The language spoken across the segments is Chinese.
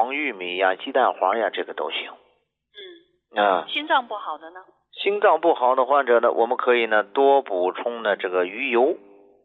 黄玉米呀、鸡蛋黄呀，这个都行。 心脏不好的呢？ 心脏不好的患者呢，我们可以呢多补充呢这个鱼油。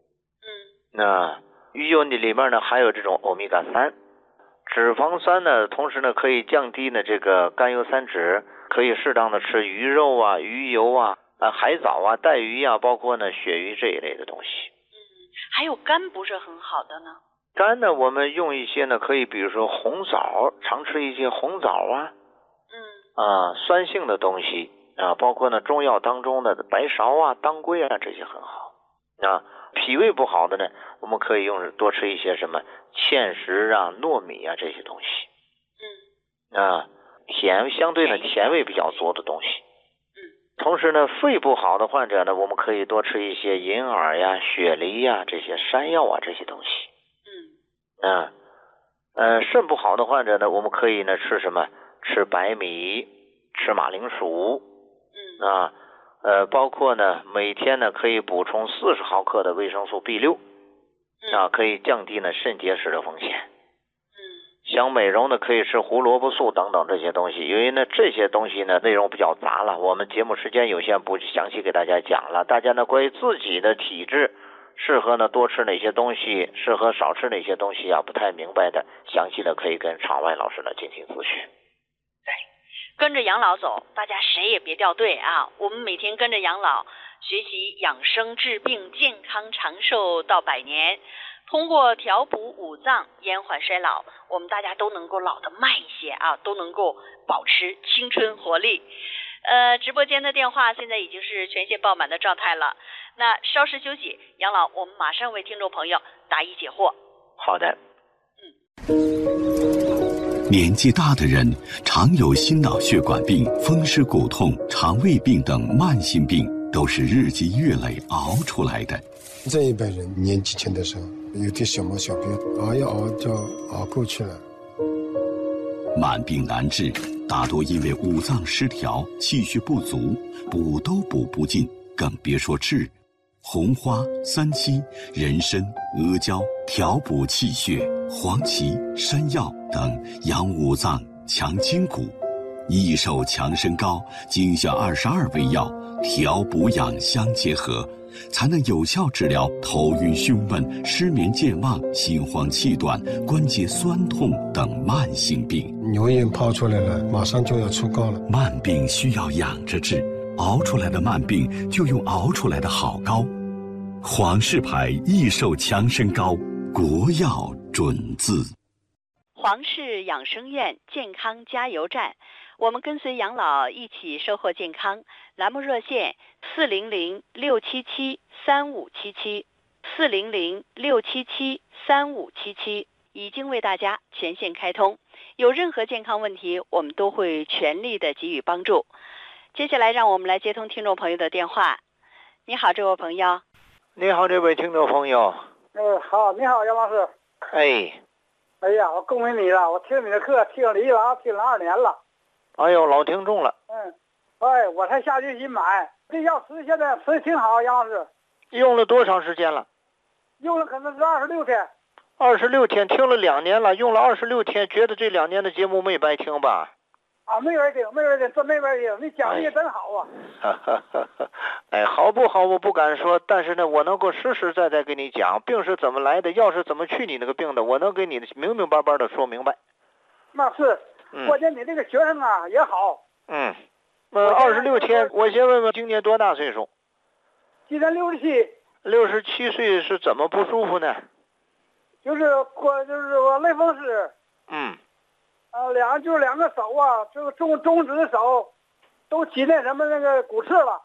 鱼油里面呢还有这种欧米伽3，脂肪酸呢，同时呢可以降低呢这个甘油三酯，可以适当的吃鱼肉啊、鱼油啊、海藻啊、带鱼啊，包括呢鳕鱼这一类的东西。 还有肝不是很好的呢？ 肝呢，我们用一些呢，可以比如说红枣，常吃一些红枣啊，酸性的东西啊，包括呢中药当中的白芍啊、当归啊，这些很好啊。脾胃不好的呢，我们可以多吃一些什么芡实啊、糯米啊这些东西。相对呢甜味比较多的东西。同时呢，肺不好的患者呢，我们可以多吃一些银耳呀、雪梨呀这些山药啊这些东西。肾不好的患者呢，我们可以呢吃什么？吃白米，吃马铃薯。包括呢每天呢可以补充40毫克的维生素 B6，可以降低呢肾结石的风险。想美容的可以吃胡萝卜素等等这些东西，因为呢这些东西呢内容比较杂了，我们节目时间有限，不详细给大家讲了。大家呢关于自己的体质适合呢多吃哪些东西，适合少吃哪些东西不太明白的，详细的可以跟场外老师呢进行咨询。 跟着杨老走，大家谁也别掉队啊！我们每天跟着杨老学习养生治病，健康长寿到100年。通过调补五脏，延缓衰老，我们大家都能够老得慢一些都能够保持青春活力。直播间的电话现在已经是全线爆满的状态了。那稍事休息，杨老，我们马上为听众朋友答疑解惑。 好的。 年纪大的人常有心脑血管病、风湿骨痛、肠胃病等慢性病，都是日积月累熬出来的。 这一辈人年纪轻的时候有点小毛小病，熬一熬就熬过去了。 慢病难治，大多因为五脏失调、气血不足，补都补不尽，更别说治。红花、三七、人参、阿胶调补气血，黄芪、山药等养五脏、强筋骨。益寿强身膏精选22味药，调补养相结合，才能有效治疗头晕胸闷、失眠健忘、心慌气短、关节酸痛等慢性病。 牛眼泡出来了，马上就要出膏了。 慢病需要养着治，熬出来的慢病就用熬出来的好膏。皇氏牌益寿强身膏，国药准字。 皇氏养生院健康加油站，我们跟随杨老一起收获健康。栏目热线400-677-3577，400-677-3577，已经为大家全线开通。有任何健康问题，我们都会全力的给予帮助。接下来让我们来接通听众朋友的电话。你好，这位朋友。 你好，这位听众朋友。 好，你好，杨老师。哎呀，我恭喜你了！我听你的课听了2年了。 哎呦，老听众了。 我才下决心买。这药吃现在吃的挺好，杨老师。 用了多长时间了？ 用了可能是26天。 26天，听了2年了，用了26天，觉得这2年的节目没白听吧？ 没白听，真没白听。你讲的也真好啊。 好不好我不敢说，但是呢，我能够实实在在给你讲，病是怎么来的，药是怎么去你那个病的，我能给你明明白白的说明白。 那是，关键你这个学生也好。 26天，我先问问今年多大岁数？ 今年67。 67岁是怎么不舒服呢？ 就是我类风湿。两个手这个中指手都起那个骨刺了。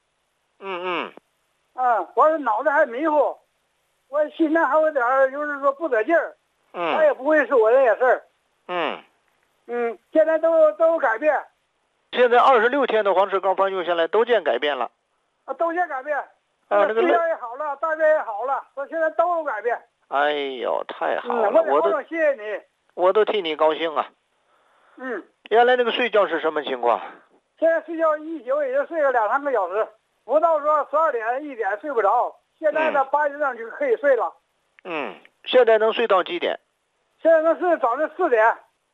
完了脑袋还迷糊，我心脏还有点就是说不得劲儿。他也不会说我这些事儿。现在都改变。 现在26天的黄氏膏方用下来都见改变了。 都见改变。那个也好了，大便也好了，我现在都有改变。 哎呦，太好了！ 我都谢谢你。 我都替你高兴啊。原来那个睡觉是什么情况？ 现在睡觉一宿也就睡了2-3个小时，不到说12点1点睡不着。现在呢8点钟就可以睡了。 现在能睡到几点？ 现在能睡早上4点。